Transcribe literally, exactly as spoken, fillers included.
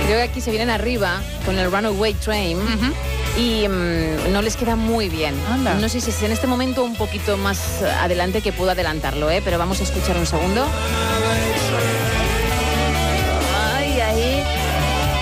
Creo que aquí se vienen arriba con el Runaway Train. Uh-huh. Y um, no les queda muy bien. Anda. No sé si es en este momento un poquito más adelante que puedo adelantarlo, ¿eh? Pero vamos a escuchar un segundo.